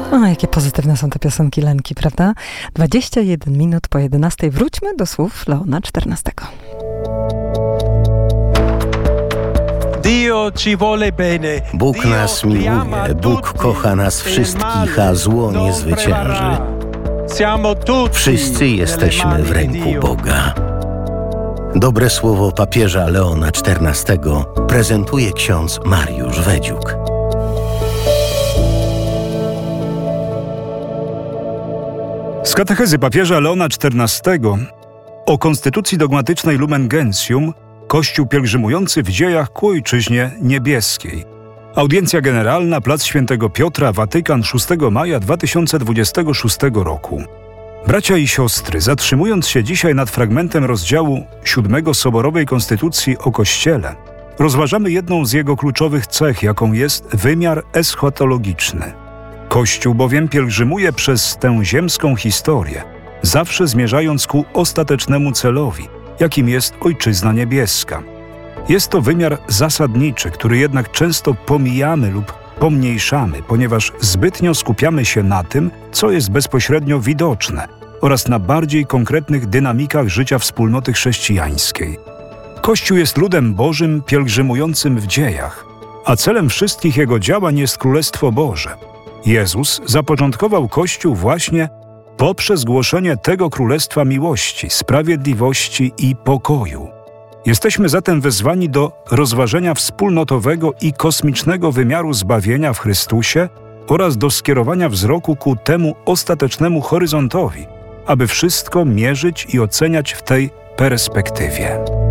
O, jakie pozytywne są te piosenki Lenki, prawda? 21 minut po 11. Wróćmy do słów Leona XIV. Bóg nas miłuje, Bóg kocha nas wszystkich, a zło nie zwycięży. Wszyscy jesteśmy w ręku Boga. Dobre słowo papieża Leona XIV prezentuje ksiądz Mariusz Wedziuk. Z katechezy papieża Leona XIV o konstytucji dogmatycznej Lumen Gentium Kościół pielgrzymujący w dziejach ku Ojczyźnie Niebieskiej. Audiencja generalna, Plac Świętego Piotra, Watykan, 6 maja 2026 roku. Bracia i siostry, zatrzymując się dzisiaj nad fragmentem rozdziału 7 Soborowej Konstytucji o Kościele, rozważamy jedną z jego kluczowych cech, jaką jest wymiar eschatologiczny. Kościół bowiem pielgrzymuje przez tę ziemską historię, zawsze zmierzając ku ostatecznemu celowi, jakim jest Ojczyzna Niebieska. Jest to wymiar zasadniczy, który jednak często pomijamy lub pomniejszamy, ponieważ zbytnio skupiamy się na tym, co jest bezpośrednio widoczne oraz na bardziej konkretnych dynamikach życia wspólnoty chrześcijańskiej. Kościół jest ludem Bożym pielgrzymującym w dziejach, a celem wszystkich jego działań jest Królestwo Boże. Jezus zapoczątkował Kościół właśnie poprzez głoszenie tego Królestwa miłości, sprawiedliwości i pokoju. Jesteśmy zatem wezwani do rozważenia wspólnotowego i kosmicznego wymiaru zbawienia w Chrystusie oraz do skierowania wzroku ku temu ostatecznemu horyzontowi, aby wszystko mierzyć i oceniać w tej perspektywie.